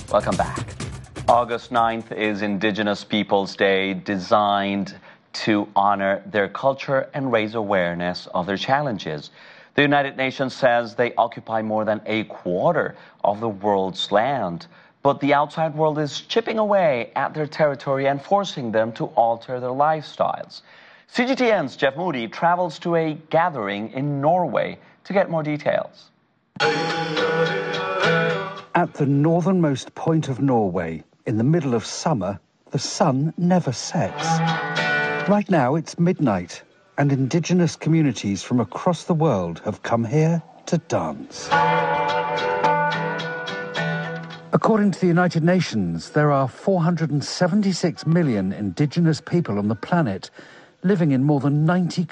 Welcome back. August 9th is Indigenous Peoples Day, designed to honor their culture and raise awareness of their challenges. The United Nations says they occupy more than a quarter of the world's land, but the outside world is chipping away at their territory and forcing them to alter their lifestyles. CGTN's Jeff Moody travels to a gathering in Norway to get more details. At the northernmost point of Norway, in the middle of summer, the sun never sets. Right now it's midnight, and indigenous communities from across the world have come here to dance. According to the United Nations, there are 476 million indigenous people on the planet, living in more than 90